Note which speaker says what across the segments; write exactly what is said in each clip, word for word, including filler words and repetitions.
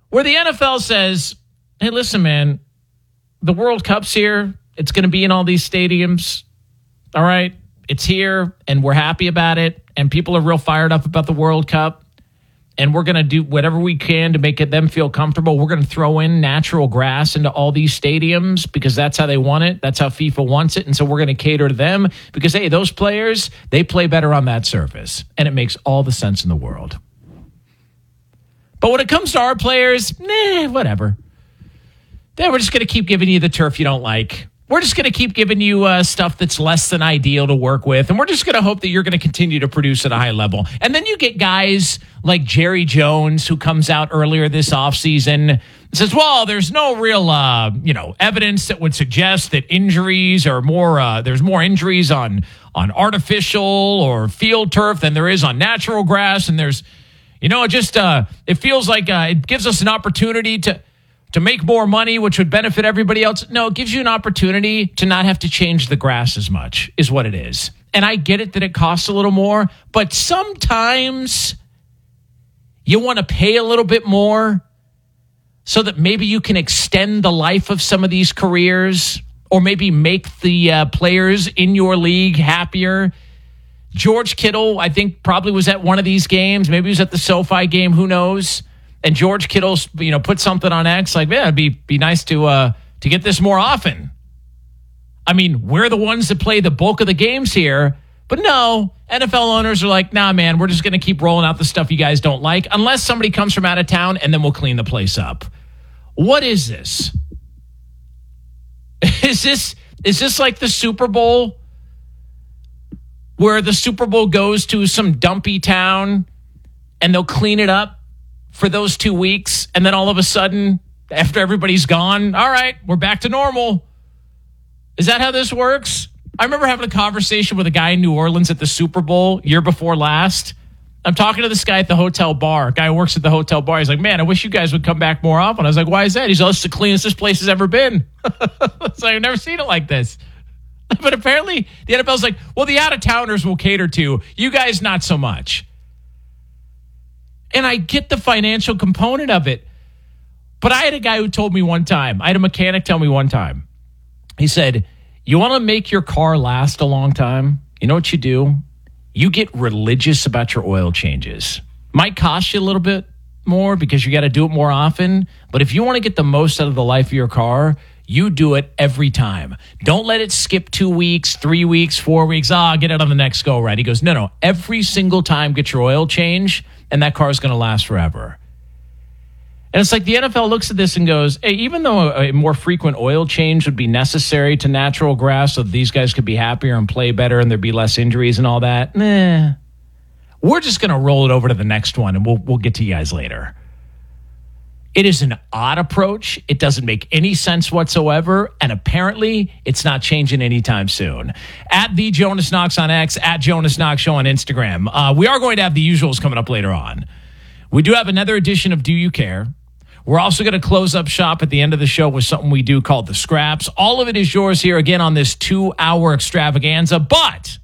Speaker 1: Where the N F L says, hey, listen, man, the World Cup's here. It's going to be in all these stadiums. All right. It's here and we're happy about it. And people are real fired up about the World Cup. And we're going to do whatever we can to make it them feel comfortable. We're going to throw in natural grass into all these stadiums because that's how they want it. That's how FIFA wants it. And so we're going to cater to them because, hey, those players, they play better on that surface. And it makes all the sense in the world. But when it comes to our players, nah, whatever. Then we're just going to keep giving you the turf you don't like. We're just going to keep giving you uh, stuff that's less than ideal to work with. And we're just going to hope that you're going to continue to produce at a high level. And then you get guys like Jerry Jones, who comes out earlier this offseason and says, well, there's no real, uh, you know, evidence that would suggest that injuries are more, uh, there's more injuries on, on artificial or field turf than there is on natural grass. And there's, you know, it just, uh, it feels like uh, it gives us an opportunity to, to make more money, which would benefit everybody else. No, it gives you an opportunity to not have to change the grass as much, is what it is. And I get it that it costs a little more, but sometimes you want to pay a little bit more so that maybe you can extend the life of some of these careers or maybe make the uh, players in your league happier. George Kittle, I think, probably was at one of these games. Maybe he was at the SoFi game. Who knows? And George Kittle, you know, put something on X like, man, it'd be, be nice to uh, to get this more often. I mean, we're the ones that play the bulk of the games here. But no, N F L owners are like, nah, man, we're just going to keep rolling out the stuff you guys don't like unless somebody comes from out of town, and then we'll clean the place up. What is this? Is this is this like the Super Bowl where the Super Bowl goes to some dumpy town and they'll clean it up for those two weeks, and then all of a sudden, after everybody's gone, all right, we're back to normal. Is that how this works? I remember having a conversation with a guy in New Orleans at the Super Bowl year before last. I'm talking to this guy at the hotel bar, a guy who works at the hotel bar. He's like, man, I wish you guys would come back more often. I was like, why is that? He's like, oh, it's the cleanest this place has ever been. So I've never seen it like this. But apparently, the N F L's like, well, the out-of-towners will cater to. You guys, not so much. And I get the financial component of it. But I had a guy who told me one time, I had a mechanic tell me one time, he said, you want to make your car last a long time? You know what you do? You get religious about your oil changes. Might cost you a little bit more because you got to do it more often. But if you want to get the most out of the life of your car, you do it every time. Don't let it skip two weeks, three weeks, four weeks. Ah, oh, get it on the next go, right? He goes, no, no. Every single time, get your oil change, and that car is going to last forever. And it's like the N F L looks at this and goes, hey, even though a more frequent oil change would be necessary to natural grass so these guys could be happier and play better and there'd be less injuries and all that, nah. We're just going to roll it over to the next one, and we'll we'll get to you guys later. It is an odd approach. It doesn't make any sense whatsoever, and apparently it's not changing anytime soon. At the Jonas Knox on X, at Jonas Knox Show on Instagram. Uh, we are going to have the usuals coming up later on. We do have another edition of Do You Care? We're also going to close up shop at the end of the show with something we do called The Scraps. All of it is yours here again on this two-hour extravaganza. But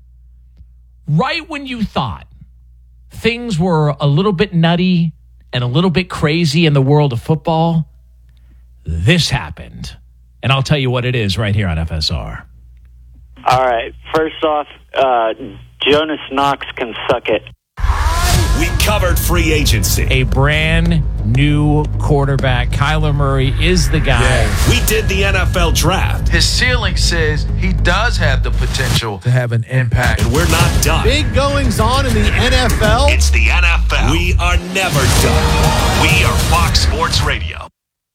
Speaker 1: right when you thought things were a little bit nutty and a little bit crazy in the world of football, this happened. And I'll tell you what it is right here on F S R.
Speaker 2: All right. First off, uh, Jonas Knox can suck it.
Speaker 3: We covered free agency.
Speaker 1: A brand new quarterback. Kyler Murray is the guy.
Speaker 3: Yeah. We did the N F L draft.
Speaker 4: His ceiling says he does have the potential to have an impact.
Speaker 3: And we're not done.
Speaker 5: Big goings on in the N F L.
Speaker 3: It's the N F L. We are never done. We are Fox Sports Radio.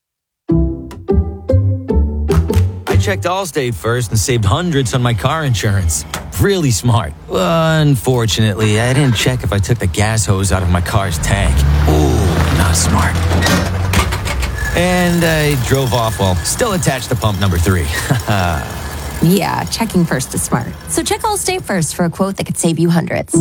Speaker 6: I checked Allstate first and saved hundreds on my car insurance. Really smart. Unfortunately, I didn't check if I took the gas hose out of my car's tank. Ooh, not smart. And I drove off while still attached to pump number three.
Speaker 7: Yeah, checking first is smart. So check Allstate first for a quote that could save you hundreds.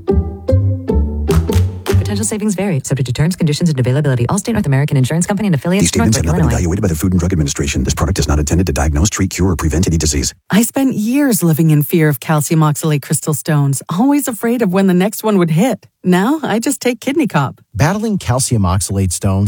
Speaker 8: Potential savings vary, subject to terms, conditions, and availability. Allstate North American Insurance Company and affiliates.
Speaker 9: These statements have not been
Speaker 8: Illinois.
Speaker 9: evaluated by the Food and Drug Administration. This product is not intended to diagnose, treat, cure, or prevent any disease.
Speaker 10: I spent years living in fear of calcium oxalate crystal stones, always afraid of when the next one would hit. Now, I just take Kidney Cop.
Speaker 5: Battling calcium oxalate stones